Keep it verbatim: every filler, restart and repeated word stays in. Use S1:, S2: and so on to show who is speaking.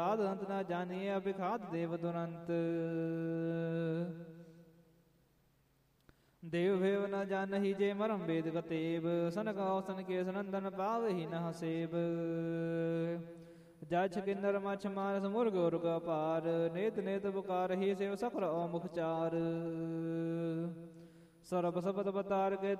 S1: ਆਦ ਅੰਤ ਨਾ ਜਾਣੀਏ ਅਭਿਖਾਤ ਦੇਵ ਦੁਰੰਤ ਦੇਵ ਭੇਵ ਨ ਜਾਣਹੀ ਜੇ ਮਰਮ ਵੇਦ ਗਤੇਵ ਸਨਕ ਔਸਨ ਕੇ ਸਨੰਦਨ ਪਾਵਹੀ ਨਹ ਸੇਬ ਜਛ ਕਿੰਨਰ ਮਛ ਮਾਨਸ ਮੁਰਗ ਉਰਗ ਅਪਾਰ ਨੇਤ ਨੇਤ ਪੁਕਾਰਹੀ ਸਿਵ ਸਖਰ ਔ ਮੁਖ ਚਾਰ ਸਰਬ ਸਬਦ ਬਤਾਰ ਕੇ